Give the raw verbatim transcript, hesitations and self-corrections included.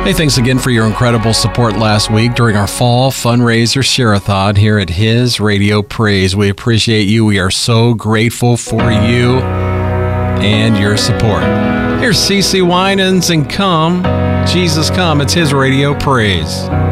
Hey, thanks again for your incredible support last week during our fall fundraiser share-a-thon here at His Radio Praise. We appreciate you. We are so grateful for you and your support. Here's CeCe Winans and Come, Jesus Come. It's His Radio Praise.